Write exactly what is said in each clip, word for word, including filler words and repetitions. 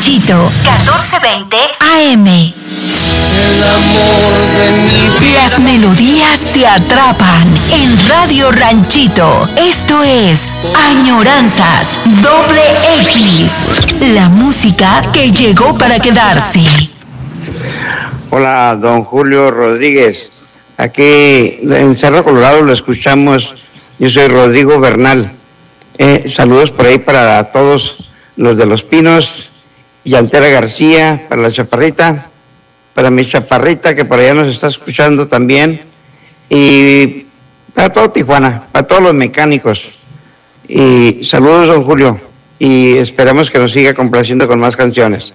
Ranchito, catorce veinte A M. El amor de mi vida. Las melodías te atrapan en Radio Ranchito. Esto es Añoranzas Doble X. La música que llegó para quedarse. Hola, don Julio Rodríguez. Aquí en Cerro Colorado lo escuchamos. Yo soy Rodrigo Bernal. Eh, saludos por ahí para todos los de Los Pinos, Yantera García, para la Chaparrita, para mi Chaparrita que por allá nos está escuchando también, y para todo Tijuana, para todos los mecánicos. Y saludos, don Julio, y esperamos que nos siga complaciendo con más canciones.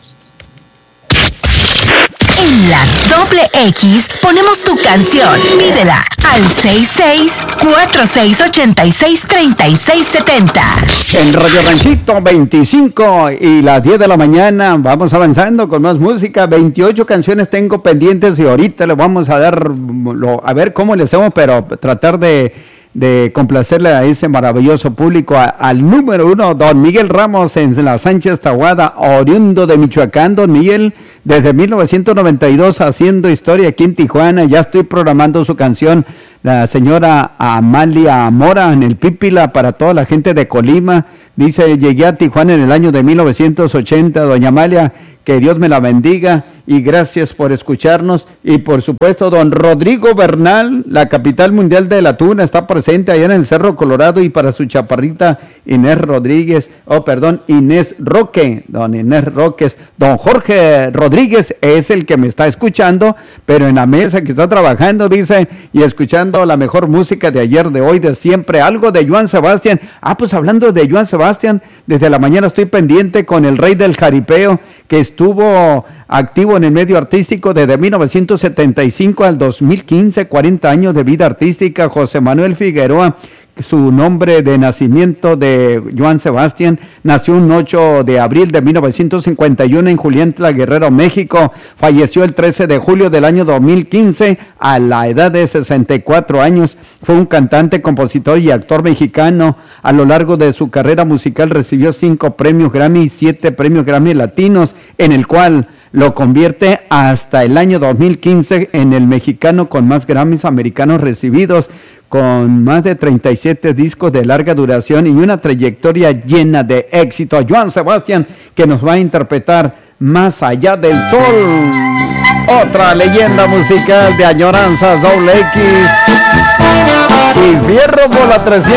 En la Doble X ponemos tu canción. Pídela al seis seis cuatro seis ocho seis tres seis siete cero. En Radio Ranchito veinticinco y las diez de la mañana vamos avanzando con más música. veintiocho canciones tengo pendientes y ahorita le vamos a dar, lo, a ver cómo le hacemos, pero tratar de, de complacerle a ese maravilloso público. A, al número uno, don Miguel Ramos en la Sánchez Tahuada, oriundo de Michoacán. Don Miguel, desde mil novecientos noventa y dos haciendo historia aquí en Tijuana. Ya estoy programando su canción, la señora Amalia Mora, en el Pípila, para toda la gente de Colima. Dice, llegué a Tijuana en el año de mil novecientos ochenta. Doña Amalia, que Dios me la bendiga y gracias por escucharnos. Y por supuesto, don Rodrigo Bernal, la capital mundial de la tuna, está presente allá en el Cerro Colorado, y para su chaparrita Inés Rodríguez, oh perdón, Inés Roque, don Inés Roques. Don Jorge Rodríguez es el que me está escuchando, pero en la mesa que está trabajando, dice, y escuchando la mejor música de ayer, de hoy, de siempre, algo de Joan Sebastián. Ah, pues hablando de Joan Sebastián, desde la mañana estoy pendiente con el rey del jaripeo, que estuvo activo en el medio artístico desde mil novecientos setenta y cinco al dos mil quince, cuarenta años de vida artística. José Manuel Figueroa, su nombre de nacimiento de Joan Sebastián, nació un ocho de abril de mil novecientos cincuenta y uno en Juliantla, Guerrero, México. Falleció el trece de julio del año dos mil quince a la edad de sesenta y cuatro años. Fue un cantante, compositor y actor mexicano. A lo largo de su carrera musical recibió cinco premios Grammy y siete premios Grammy latinos, en el cual lo convierte hasta el año dos mil quince en el mexicano con más Grammys americanos recibidos, con más de treinta y siete discos de larga duración y una trayectoria llena de éxito. A Joan Sebastián, que nos va a interpretar Más allá del sol, otra leyenda musical de Añoranzas Doble X. Y fierro por la trescientos.